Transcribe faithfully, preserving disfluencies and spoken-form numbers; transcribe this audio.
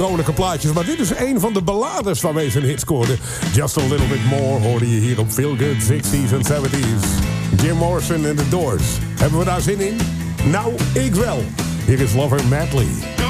vrolijke plaatjes, maar dit is een van de ballades waarmee ze een hit scoorde. Just a Little Bit More hoorde je hier op Feel Good sixties en seventies. Jim Morrison en The Doors. Hebben we daar zin in? Nou, ik wel. Hier is Lover Madly.